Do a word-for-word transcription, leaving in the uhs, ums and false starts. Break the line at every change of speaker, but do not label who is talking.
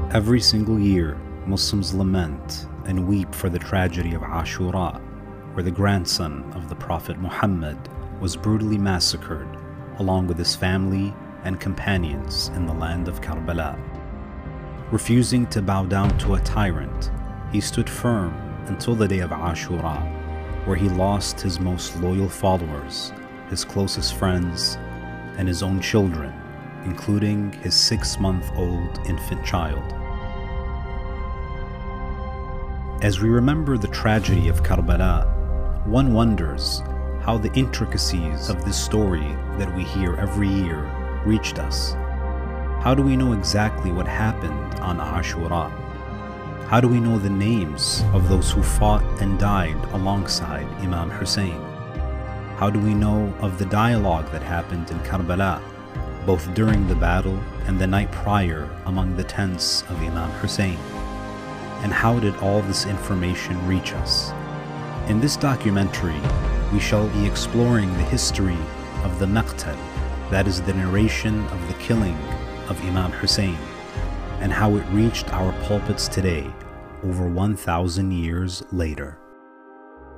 Every single year, Muslims lament and weep for the tragedy of Ashura, where the grandson of the Prophet Muhammad was brutally massacred, along with his family and companions in the land of Karbala. Refusing to bow down to a tyrant, he stood firm until the day of Ashura, where he lost his most loyal followers, his closest friends, and his own children, including his six-month-old infant child. As we remember the tragedy of Karbala, one wonders how the intricacies of this story that we hear every year reached us. How do we know exactly what happened on Ashura? How do we know the names of those who fought and died alongside Imam Hussein? How do we know of the dialogue that happened in Karbala, both during the battle and the night prior among the tents of Imam Hussein? And how did all this information reach us? In this documentary, we shall be exploring the history of the Maqtal, that is the narration of the killing of Imam Hussein, and how it reached our pulpits today, over one thousand years later.